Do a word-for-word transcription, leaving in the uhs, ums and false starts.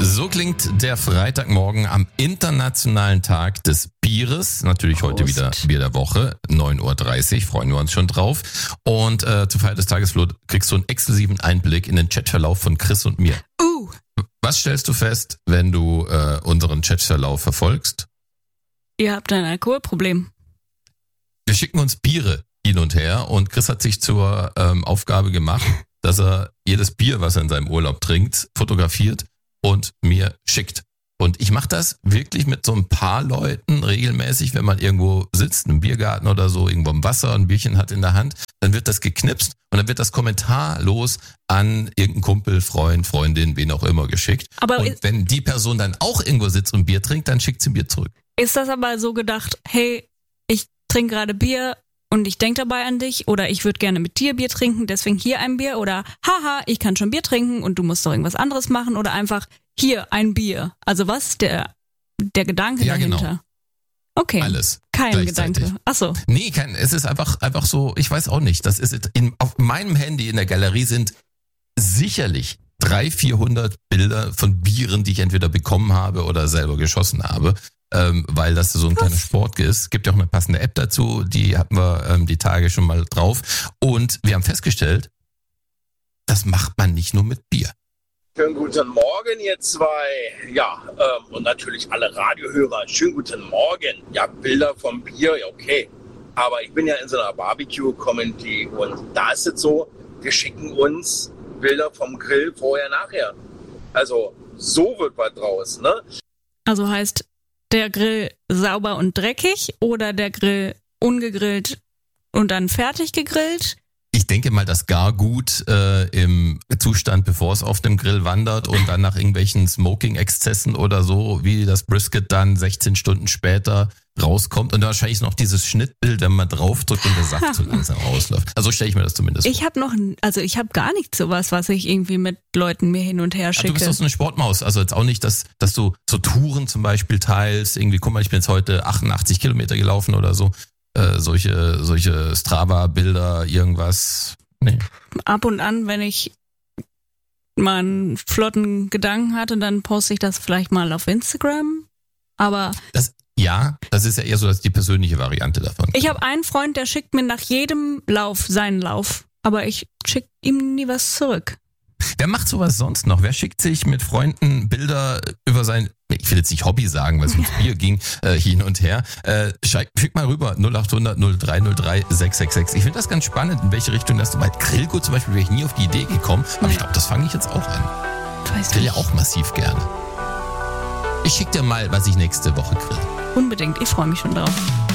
So klingt der Freitagmorgen am internationalen Tag des Bieres. Natürlich Prost. Heute wieder Bier der Woche, neun Uhr dreißig, freuen wir uns schon drauf. Und äh, zur Feier des Tages, Flo, kriegst du einen exklusiven Einblick in den Chatverlauf von Chris und mir. Uh. Was stellst du fest, wenn du äh, unseren Chatverlauf verfolgst? Ihr habt ein Alkoholproblem. Wir schicken uns Biere hin und her und Chris hat sich zur ähm, Aufgabe gemacht, dass er jedes Bier, was er in seinem Urlaub trinkt, fotografiert und mir schickt. Und ich mache das wirklich mit so ein paar Leuten regelmäßig, wenn man irgendwo sitzt, im Biergarten oder so, irgendwo im Wasser, ein Bierchen hat in der Hand, dann wird das geknipst und dann wird das kommentarlos an irgendeinen Kumpel, Freund, Freundin, wen auch immer geschickt. Aber und wenn die Person dann auch irgendwo sitzt und Bier trinkt, dann schickt sie Bier zurück. Ist das aber so gedacht, hey, ich trinke gerade Bier und ich denke dabei an dich oder ich würde gerne mit dir Bier trinken, deswegen hier ein Bier oder haha, ich kann schon Bier trinken und du musst doch irgendwas anderes machen oder einfach hier ein Bier. Also was der der Gedanke ja, dahinter? Genau. Okay. Alles. Kein Gedanke. Ach so. Nee, kein, es ist einfach einfach so, ich weiß auch nicht, das ist in, auf meinem Handy in der Galerie sind sicherlich dreihundert, vierhundert Bilder von Bieren, die ich entweder bekommen habe oder selber geschossen habe. Ähm, weil das so ein kleiner Sport ist. Es gibt ja auch eine passende App dazu, die hatten wir ähm, die Tage schon mal drauf. Und wir haben festgestellt, das macht man nicht nur mit Bier. Schönen guten Morgen, ihr zwei. Ja, ähm, und natürlich alle Radiohörer. Schönen guten Morgen. Ja, Bilder vom Bier, ja okay. Aber ich bin ja in so einer Barbecue-Community und da ist es so, wir schicken uns Bilder vom Grill vorher, nachher. Also so wird was draus, ne? Also heißt der Grill sauber und dreckig oder der Grill ungegrillt und dann fertig gegrillt? Ich denke mal, das Gargut äh, im Zustand, bevor es auf dem Grill wandert und dann nach irgendwelchen Smoking-Exzessen oder so, wie das Brisket dann sechzehn Stunden später rauskommt. Und dann wahrscheinlich noch dieses Schnittbild, wenn man draufdrückt und der Saft so langsam rausläuft. Also stelle ich mir das zumindest vor. Ich habe noch, also ich habe gar nicht sowas, was ich irgendwie mit Leuten mir hin und her schicke. Ja, du bist doch so eine Sportmaus. Also jetzt auch nicht, dass, dass du so Touren zum Beispiel teilst. Irgendwie, guck mal, ich bin jetzt heute achtundachtzig Kilometer gelaufen oder so. Äh, solche, solche Strava-Bilder, irgendwas. Nee. Ab und an, wenn ich mal einen flotten Gedanken hatte, dann poste ich das vielleicht mal auf Instagram. Aber das, ja, das ist ja eher so dass die persönliche Variante davon. Ich habe einen Freund, der schickt mir nach jedem Lauf seinen Lauf, aber ich schicke ihm nie was zurück. Wer macht sowas sonst noch? Wer schickt sich mit Freunden Bilder über sein, ich will jetzt nicht Hobby sagen, weil es ums Bier ging, äh, hin und her. Äh, schick, schick mal rüber, null acht hundert null drei null drei sechs sechs sechs. Ich finde das ganz spannend, in welche Richtung das du bei Grillgut zum Beispiel wäre ich nie auf die Idee gekommen, aber nee. Ich glaube, das fange ich jetzt auch an. Ich grill ja auch massiv gerne. Ich schick dir mal, was ich nächste Woche grill. Unbedingt, ich freue mich schon drauf.